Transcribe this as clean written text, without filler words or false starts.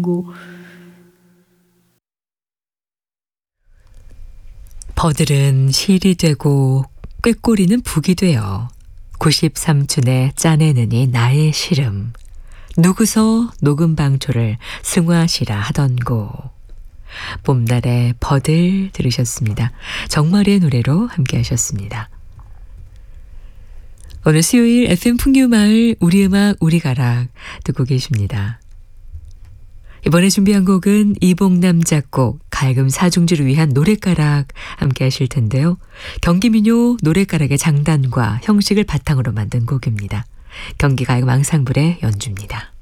하던고. 버들은 실이 되고 꾀꼬리는 북이 되어 93춘에 짜내느니 나의 시름 누구서 녹음방초를 승화시라 하던고. 봄날의 버들 들으셨습니다. 정말의 노래로 함께 하셨습니다. 오늘 수요일 FM 풍류마을 우리음악 우리가락 듣고 계십니다. 이번에 준비한 곡은 이봉남 작곡 가야금 사중주를 위한 노랫가락 함께 하실 텐데요. 경기민요 노랫가락의 장단과 형식을 바탕으로 만든 곡입니다. 경기가야금 앙상블의 연주입니다.